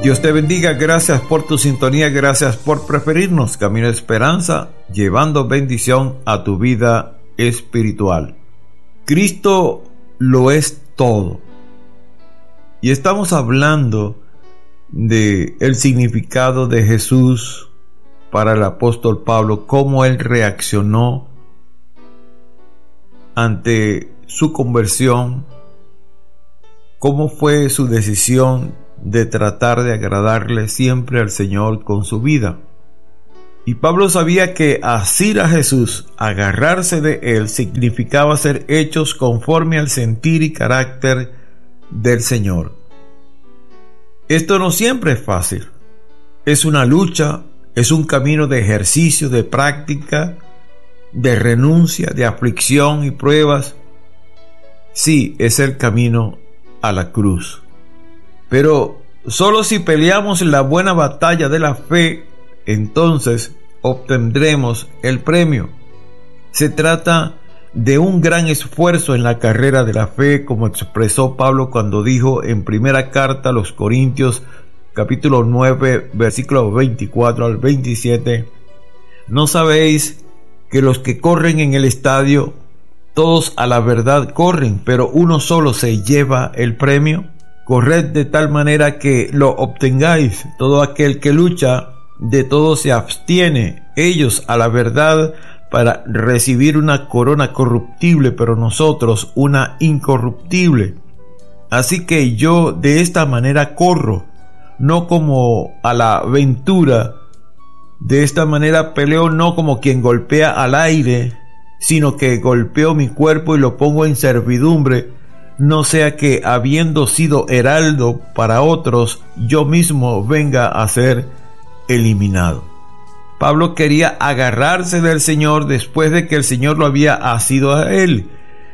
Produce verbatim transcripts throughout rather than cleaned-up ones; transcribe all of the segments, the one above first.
Dios te bendiga, gracias por tu sintonía, gracias por preferirnos. Camino de Esperanza, llevando bendición a tu vida espiritual. Cristo lo es todo. Y estamos hablando de el significado de Jesús para el apóstol Pablo, cómo él reaccionó ante su conversión, cómo fue su decisión de tratar de agradarle siempre al Señor con su vida. Y Pablo sabía que asir a Jesús, agarrarse de él, significaba ser hechos conforme al sentir y carácter del Señor. Esto no siempre es fácil. Es una lucha, es un camino de ejercicio, de práctica, de renuncia, de aflicción y pruebas. Sí, es el camino a la cruz. Pero solo si peleamos la buena batalla de la fe, entonces obtendremos el premio. Se trata de un gran esfuerzo en la carrera de la fe, como expresó Pablo cuando dijo en primera carta a los Corintios, capítulo nueve, versículos veinticuatro al veintisiete. ¿No sabéis que los que corren en el estadio, todos a la verdad corren, pero uno solo se lleva el premio? Corred de tal manera que lo obtengáis. Todo aquel que lucha, de todo se abstiene. Ellos a la verdad para recibir una corona corruptible, pero nosotros una incorruptible. Así que yo de esta manera corro, no como a la aventura. De esta manera peleo no como quien golpea al aire, sino que golpeo mi cuerpo y lo pongo en servidumbre, no sea que, habiendo sido heraldo para otros, yo mismo venga a ser eliminado. Pablo quería agarrarse del Señor después de que el Señor lo había asido a él.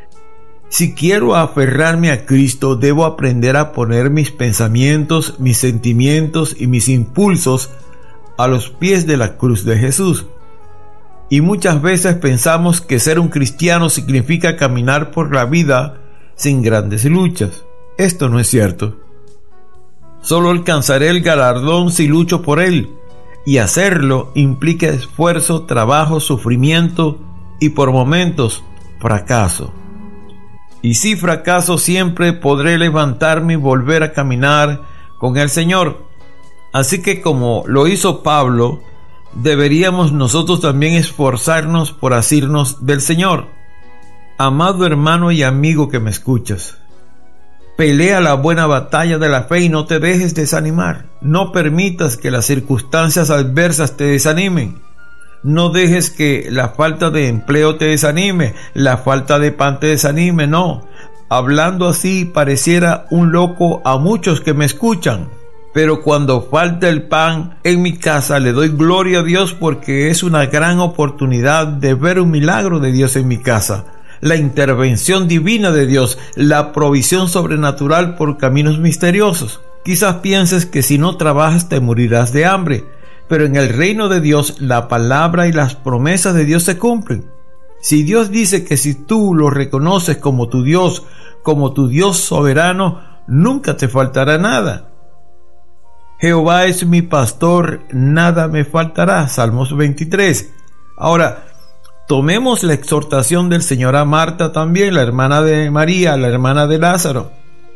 Si quiero aferrarme a Cristo, debo aprender a poner mis pensamientos, mis sentimientos y mis impulsos a los pies de la cruz de Jesús. Y muchas veces pensamos que ser un cristiano significa caminar por la vida sin grandes luchas. Esto no es cierto. Solo alcanzaré el galardón si lucho por él, y hacerlo implica esfuerzo, trabajo, sufrimiento y por momentos fracaso. Y si fracaso, siempre podré levantarme y volver a caminar con el Señor. Así que, como lo hizo Pablo, deberíamos nosotros también esforzarnos por asirnos del Señor. Amado hermano y amigo que me escuchas, pelea la buena batalla de la fe y no te dejes desanimar. No permitas que las circunstancias adversas te desanimen. No dejes que la falta de empleo te desanime, la falta de pan te desanime, no. Hablando así pareciera un loco a muchos que me escuchan. Pero cuando falta el pan en mi casa, le doy gloria a Dios porque es una gran oportunidad de ver un milagro de Dios en mi casa. La intervención divina de Dios, la provisión sobrenatural por caminos misteriosos. Quizás pienses que si no trabajas te morirás de hambre, pero en el reino de Dios la palabra y las promesas de Dios se cumplen. Si Dios dice que si tú lo reconoces como tu Dios, como tu Dios soberano, nunca te faltará nada. Jehová es mi pastor, nada me faltará. Salmos veintitrés. Ahora, tomemos la exhortación del Señor a Marta también, la hermana de María, la hermana de Lázaro.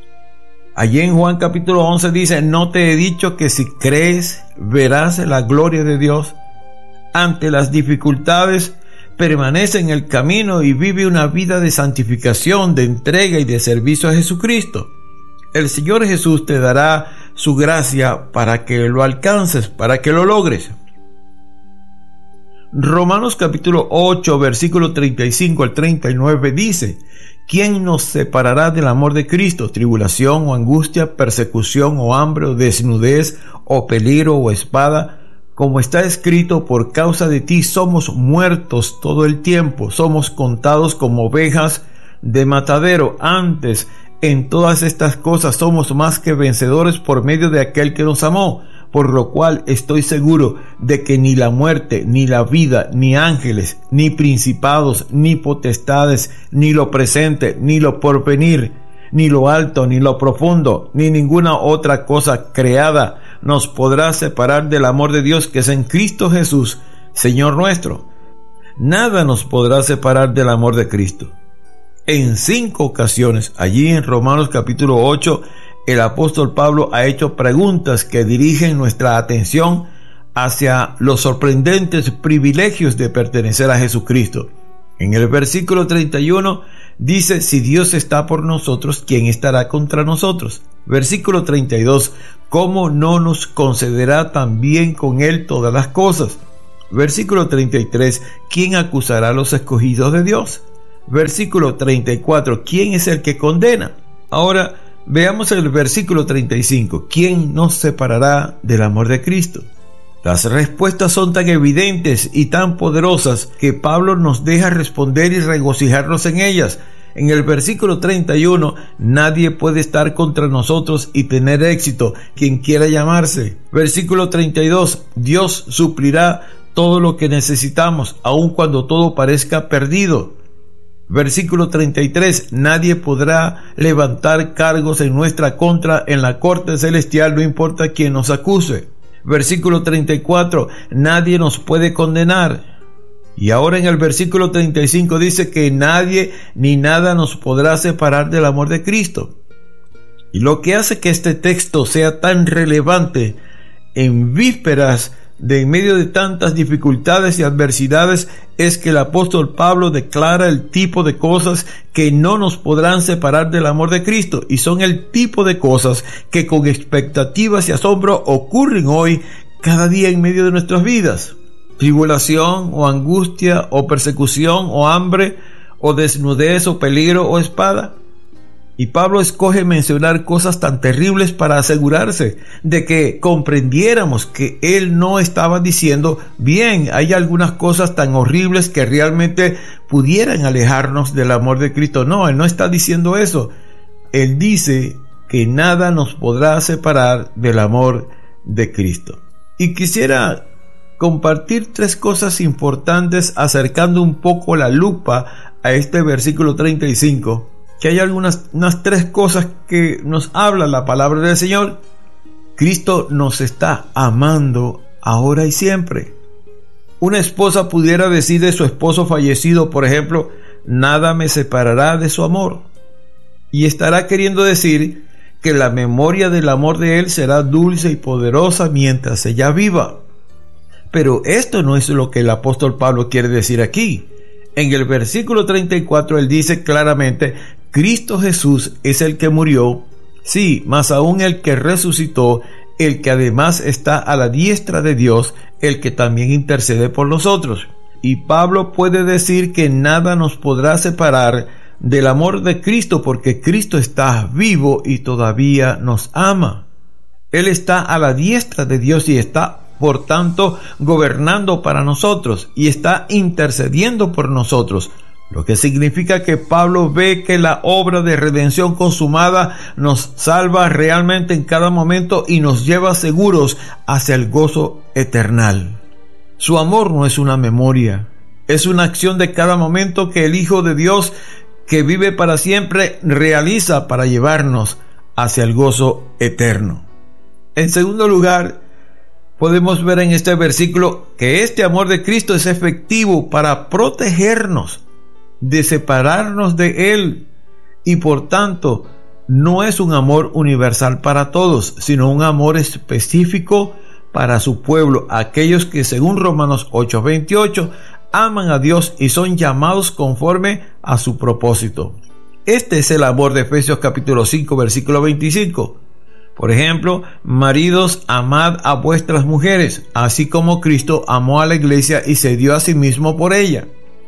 Allí en Juan capítulo once dice: ¿no te he dicho que si crees verás la gloria de Dios? Ante las dificultades, permanece en el camino y vive una vida de santificación, de entrega y de servicio a Jesucristo. El Señor Jesús te dará su gracia para que lo alcances, para que lo logres. Romanos capítulo ocho, versículo treinta y cinco al treinta y nueve dice: ¿quién nos separará del amor de Cristo? ¿Tribulación o angustia, persecución o hambre o desnudez o peligro o espada? Como está escrito, por causa de ti somos muertos todo el tiempo, somos contados como ovejas de matadero. Antes, en todas estas cosas somos más que vencedores por medio de aquel que nos amó. Por lo cual estoy seguro de que ni la muerte, ni la vida, ni ángeles, ni principados, ni potestades, ni lo presente, ni lo porvenir, ni lo alto, ni lo profundo, ni ninguna otra cosa creada nos podrá separar del amor de Dios que es en Cristo Jesús, Señor nuestro? Nada nos podrá separar del amor de Cristo. En cinco ocasiones, allí en Romanos capítulo ocho, el apóstol Pablo ha hecho preguntas que dirigen nuestra atención hacia los sorprendentes privilegios de pertenecer a Jesucristo. En el versículo treinta y uno dice: si Dios está por nosotros, ¿quién estará contra nosotros? Versículo treinta y dos: ¿cómo no nos concederá también con Él todas las cosas? Versículo treinta y tres: ¿quién acusará a los escogidos de Dios? Versículo treinta y cuatro: ¿quién es el que condena? Ahora veamos el versículo treinta y cinco: ¿quién nos separará del amor de Cristo? Las respuestas son tan evidentes y tan poderosas que Pablo nos deja responder y regocijarnos en ellas. En el versículo treinta y uno: nadie puede estar contra nosotros y tener éxito, quien quiera llamarse. Versículo treinta y dos: Dios suplirá todo lo que necesitamos, aun cuando todo parezca perdido. Versículo treinta y tres: nadie podrá levantar cargos en nuestra contra en la corte celestial, no importa quién nos acuse. Versículo treinta y cuatro: nadie nos puede condenar. Y ahora en el versículo treinta y cinco dice que nadie ni nada nos podrá separar del amor de Cristo. Y lo que hace que este texto sea tan relevante en vísperas de en medio de tantas dificultades y adversidades es que el apóstol Pablo declara el tipo de cosas que no nos podrán separar del amor de Cristo, y son el tipo de cosas que con expectativas y asombro ocurren hoy cada día en medio de nuestras vidas. Tribulación o angustia o persecución o hambre o desnudez o peligro o espada. Y Pablo escoge mencionar cosas tan terribles para asegurarse de que comprendiéramos que él no estaba diciendo: bien, hay algunas cosas tan horribles que realmente pudieran alejarnos del amor de Cristo. No, él no está diciendo eso. Él dice que nada nos podrá separar del amor de Cristo. Y quisiera compartir tres cosas importantes acercando un poco la lupa a este versículo treinta y cinco. Que hay algunas unas tres cosas que nos habla la palabra del Señor. Cristo nos está amando ahora y siempre. Una esposa pudiera decir de su esposo fallecido, por ejemplo: nada me separará de su amor. Y estará queriendo decir que la memoria del amor de él será dulce y poderosa mientras ella viva. Pero esto no es lo que el apóstol Pablo quiere decir aquí. En el versículo treinta y cuatro él dice claramente: Cristo Jesús es el que murió, sí, más aún el que resucitó, el que además está a la diestra de Dios, el que también intercede por nosotros. Y Pablo puede decir que nada nos podrá separar del amor de Cristo, porque Cristo está vivo y todavía nos ama. Él está a la diestra de Dios y está, por tanto, gobernando para nosotros y está intercediendo por nosotros. Lo que significa que Pablo ve que la obra de redención consumada nos salva realmente en cada momento y nos lleva seguros hacia el gozo eternal. Su amor no es una memoria, es una acción de cada momento que el Hijo de Dios, que vive para siempre, realiza para llevarnos hacia el gozo eterno. En segundo lugar, podemos ver en este versículo que este amor de Cristo es efectivo para protegernos de separarnos de Él, y por tanto no es un amor universal para todos, sino un amor específico para su pueblo, aquellos que según Romanos ocho veintiocho aman a Dios y son llamados conforme a su propósito. Este es el amor de Efesios capítulo cinco versículo veinticinco. Por ejemplo: maridos, amad a vuestras mujeres, así como Cristo amó a la iglesia y se dio a sí mismo por ella.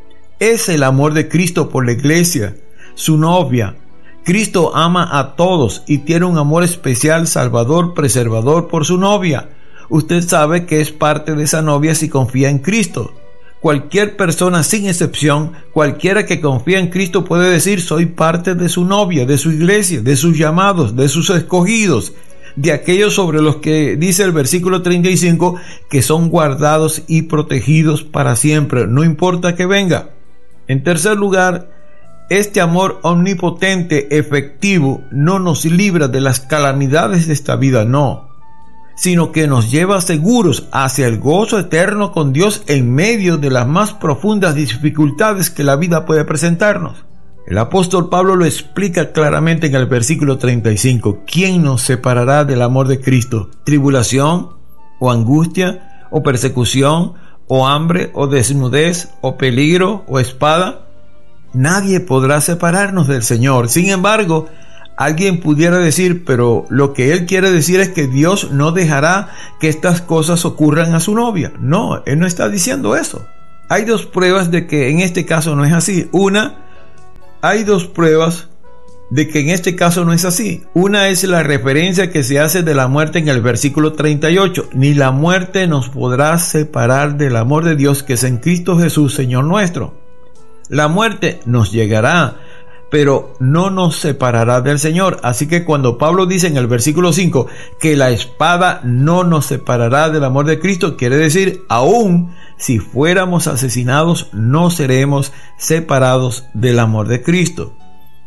Es el amor de Cristo por la iglesia, su novia. Cristo ama a todos y tiene un amor especial, salvador, preservador por su novia. Usted sabe que es parte de esa novia si confía en Cristo. Cualquier persona, sin excepción, cualquiera que confía en Cristo puede decir: soy parte de su novia, de su iglesia, de sus llamados, de sus escogidos, de aquellos sobre los que dice el versículo treinta y cinco que son guardados y protegidos para siempre, no importa que venga. En tercer lugar, este amor omnipotente, efectivo, no nos libra de las calamidades de esta vida, no. sino que nos lleva seguros hacia el gozo eterno con Dios en medio de las más profundas dificultades que la vida puede presentarnos. El apóstol Pablo lo explica claramente en el versículo treinta y cinco. ¿Quién nos separará del amor de Cristo? ¿Tribulación? ¿O angustia? ¿O persecución? ¿O hambre? ¿O desnudez? ¿O peligro? ¿O espada? Nadie podrá separarnos del Señor. Sin embargo, alguien pudiera decir, pero lo que él quiere decir es que Dios no dejará que estas cosas ocurran a su novia. No, él no está diciendo eso. Hay dos pruebas de que en este caso no es así. Una, hay dos pruebas de que en este caso no es así. Una es la referencia que se hace de la muerte en el versículo treinta y ocho. Ni la muerte nos podrá separar del amor de Dios que es en Cristo Jesús, Señor nuestro. La muerte nos llegará, pero no nos separará del Señor. Así que cuando Pablo dice en el versículo cinco que la espada no nos separará del amor de Cristo, quiere decir, aún si fuéramos asesinados, no seremos separados del amor de Cristo.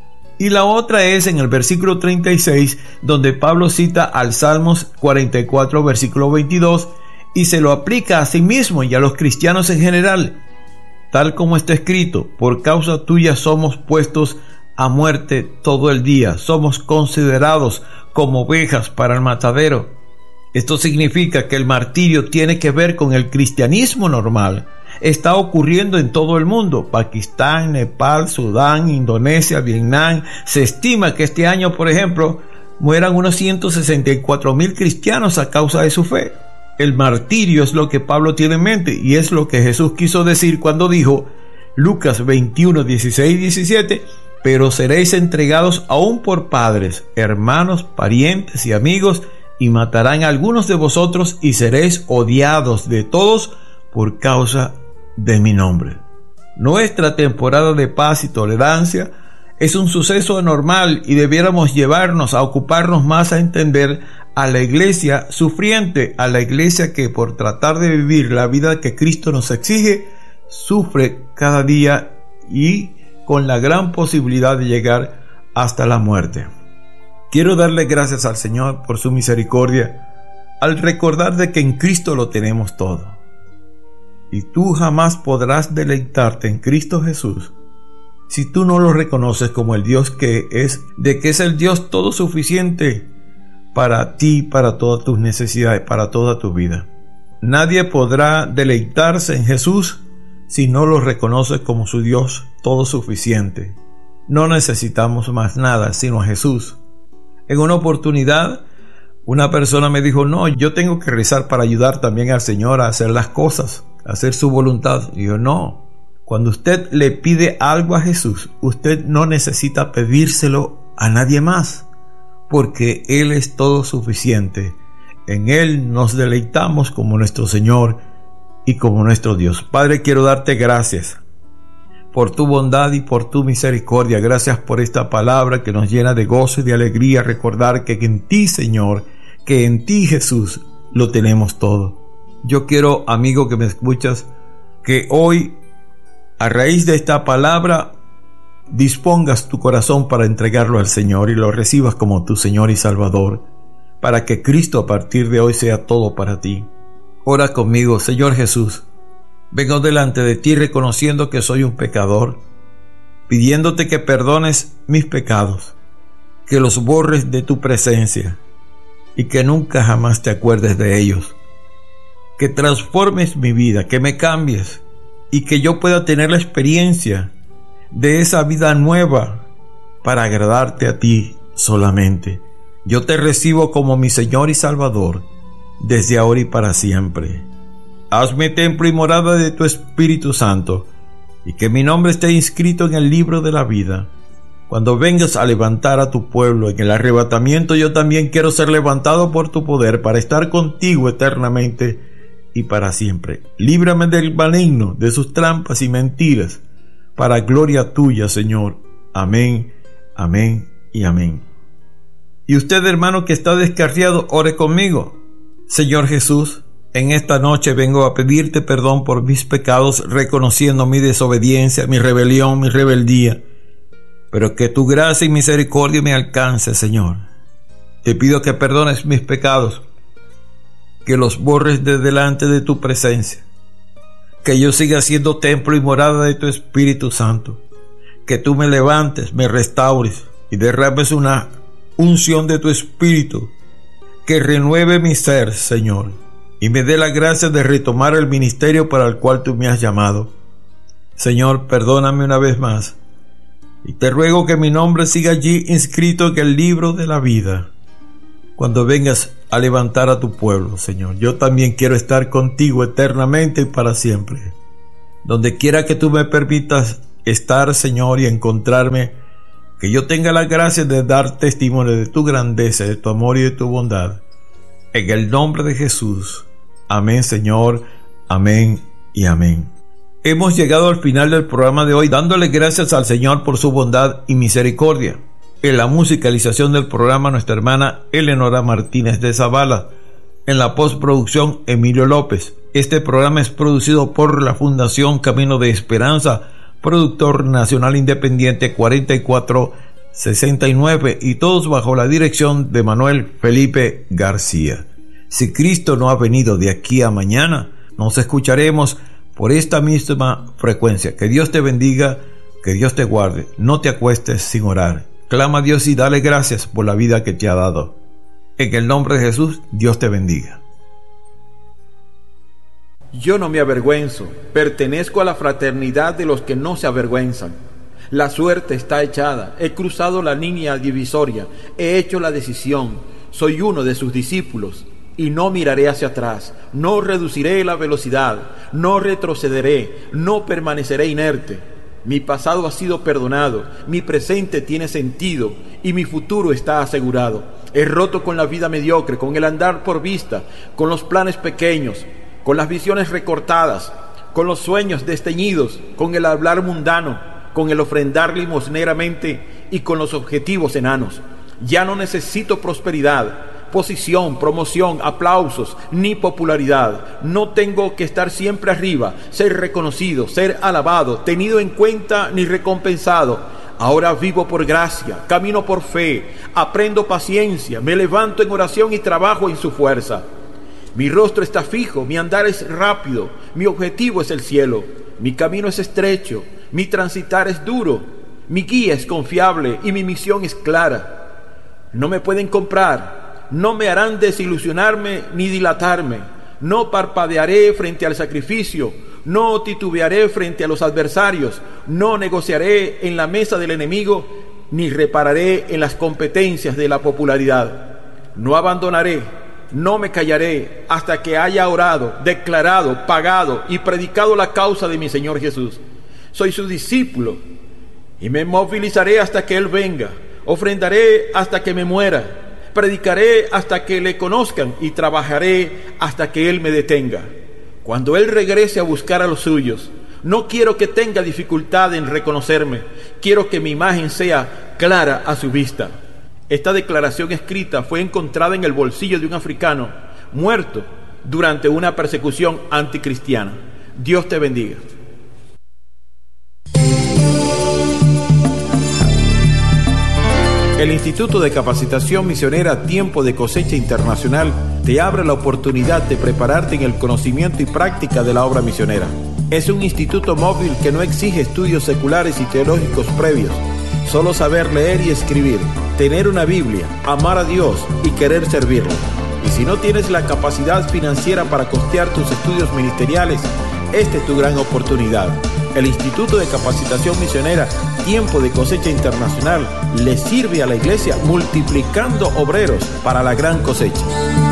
Y la otra es en el versículo treinta y seis, donde Pablo cita al Salmos cuarenta y cuatro, versículo veintidós, y se lo aplica a sí mismo y a los cristianos en general. Tal como está escrito, por causa tuya somos puestos a muerte todo el día, somos considerados como ovejas para el matadero. Esto significa que el martirio tiene que ver con el cristianismo normal. Está ocurriendo en todo el mundo, Pakistán, Nepal, Sudán, Indonesia, Vietnam. Se estima que este año, por ejemplo, mueran unos ciento sesenta y cuatro mil cristianos a causa de su fe. El martirio es lo que Pablo tiene en mente y es lo que Jesús quiso decir cuando dijo, Lucas veintiuno, dieciséis y diecisiete, pero seréis entregados aún por padres, hermanos, parientes y amigos, y matarán a algunos de vosotros y seréis odiados de todos por causa de mi nombre. Nuestra temporada de paz y tolerancia es un suceso anormal y debiéramos llevarnos a ocuparnos más a entender a la iglesia sufriente, a la iglesia que por tratar de vivir la vida que Cristo nos exige, sufre cada día y con la gran posibilidad de llegar hasta la muerte. Quiero darle gracias al Señor por su misericordia al recordar de que en Cristo lo tenemos todo. Y tú jamás podrás deleitarte en Cristo Jesús si tú no lo reconoces como el Dios que es, de que es el Dios todo suficiente para ti, para todas tus necesidades, para toda tu vida. Nadie podrá deleitarse en Jesús si no lo reconoce como su Dios todo suficiente. No necesitamos más nada sino a Jesús. En una oportunidad, una persona me dijo, no, yo tengo que rezar para ayudar también al Señor a hacer las cosas, a hacer su voluntad. Y yo, no. Cuando usted le pide algo a Jesús, usted no necesita pedírselo a nadie más, porque Él es todo suficiente. En Él nos deleitamos como nuestro Señor y como nuestro Dios. Padre, quiero darte gracias por tu bondad y por tu misericordia. Gracias por esta palabra que nos llena de gozo y de alegría. Recordar que en ti, Señor, que en ti, Jesús, lo tenemos todo. Yo quiero, amigo que me escuchas, que hoy, a raíz de esta palabra, dispongas tu corazón para entregarlo al Señor y lo recibas como tu Señor y Salvador, para que Cristo a partir de hoy sea todo para ti. Ora conmigo. Señor Jesús, vengo delante de ti reconociendo que soy un pecador, pidiéndote que perdones mis pecados, que los borres de tu presencia y que nunca jamás te acuerdes de ellos. Que transformes mi vida, que me cambies y que yo pueda tener la experiencia de esa vida nueva para agradarte a ti solamente. Yo te recibo como mi Señor y Salvador desde ahora y para siempre. Hazme templo y morada de tu Espíritu Santo y que mi nombre esté inscrito en el libro de la vida. Cuando vengas a levantar a tu pueblo en el arrebatamiento, yo también quiero ser levantado por tu poder para estar contigo eternamente y para siempre. Líbrame del maligno, de sus trampas y mentiras, para gloria tuya, Señor. Amén, amén y amén. Y usted, hermano, que está descarriado, ore conmigo. Señor Jesús, en esta noche vengo a pedirte perdón por mis pecados, reconociendo mi desobediencia, mi rebelión, mi rebeldía. Pero que tu gracia y misericordia me alcance, Señor. Te pido que perdones mis pecados, que los borres de delante de tu presencia. Que yo siga siendo templo y morada de tu Espíritu Santo. Que tú me levantes, me restaures y derrames una unción de tu Espíritu que renueve mi ser, Señor, y me dé la gracia de retomar el ministerio para el cual tú me has llamado. Señor, perdóname una vez más y te ruego que mi nombre siga allí inscrito en el libro de la vida. Cuando vengas a levantar a tu pueblo, Señor, yo también quiero estar contigo eternamente y para siempre. Donde quiera que tú me permitas estar, Señor, y encontrarme, que yo tenga la gracia de dar testimonio de tu grandeza, de tu amor y de tu bondad. En el nombre de Jesús. Amén, Señor. Amén y amén. Hemos llegado al final del programa de hoy, dándole gracias al Señor por su bondad y misericordia. En la musicalización del programa, nuestra hermana Eleonora Martínez de Zavala. En la postproducción, Emilio López. Este programa es producido por la Fundación Camino de Esperanza, productor nacional independiente cuarenta y cuatro sesenta y nueve, y todos bajo la dirección de Manuel Felipe García. Si Cristo no ha venido de aquí a mañana, nos escucharemos por esta misma frecuencia. Que Dios te bendiga, que Dios te guarde. No te acuestes sin orar. Clama a Dios y dale gracias por la vida que te ha dado. En el nombre de Jesús, Dios te bendiga. Yo no me avergüenzo, pertenezco a la fraternidad de los que no se avergüenzan. La suerte está echada, he cruzado la línea divisoria, he hecho la decisión, soy uno de sus discípulos y no miraré hacia atrás, no reduciré la velocidad, no retrocederé, no permaneceré inerte. Mi pasado ha sido perdonado, mi presente tiene sentido y mi futuro está asegurado. He roto con la vida mediocre, con el andar por vista, con los planes pequeños, con las visiones recortadas, con los sueños desteñidos, con el hablar mundano, con el ofrendar limosneramente y con los objetivos enanos. Ya no necesito prosperidad, posición, promoción, aplausos, ni popularidad. No tengo que estar siempre arriba, ser reconocido, ser alabado, tenido en cuenta ni recompensado. Ahora vivo por gracia, camino por fe, aprendo paciencia, me levanto en oración y trabajo en su fuerza. Mi rostro está fijo, mi andar es rápido, mi objetivo es el cielo, mi camino es estrecho, mi transitar es duro, mi guía es confiable y mi misión es clara. No me pueden comprar, no me harán desilusionarme ni dilatarme, no parpadearé frente al sacrificio, no titubearé frente a los adversarios, no negociaré en la mesa del enemigo, ni repararé en las competencias de la popularidad. No abandonaré, no me callaré hasta que haya orado, declarado, pagado y predicado la causa de mi Señor Jesús. Soy su discípulo y me movilizaré hasta que Él venga, ofrendaré hasta que me muera, predicaré hasta que le conozcan y trabajaré hasta que Él me detenga. Cuando Él regrese a buscar a los suyos, no quiero que tenga dificultad en reconocerme, quiero que mi imagen sea clara a su vista. Esta declaración escrita fue encontrada en el bolsillo de un africano muerto durante una persecución anticristiana. Dios te bendiga. El Instituto de Capacitación Misionera Tiempo de Cosecha Internacional te abre la oportunidad de prepararte en el conocimiento y práctica de la obra misionera. Es un instituto móvil que no exige estudios seculares y teológicos previos, solo saber leer y escribir, tener una Biblia, amar a Dios y querer servirlo. Y si no tienes la capacidad financiera para costear tus estudios ministeriales, esta es tu gran oportunidad. El Instituto de Capacitación Misionera Tiempo de Cosecha Internacional le sirve a la iglesia multiplicando obreros para la gran cosecha.